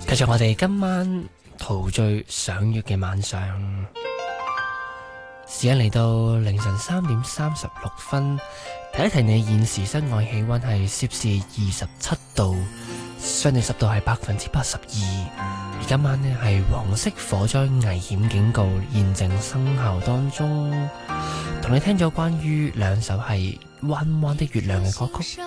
繼續我哋今晚陶醉賞月嘅晚上，時間嚟到凌晨3:36，提一提你現時室外氣溫係攝氏27度，相對濕度係82%。而今晚呢係黃色火災危險警告現正生效當中，同你聽咗關於兩首係彎彎的月亮嘅歌曲。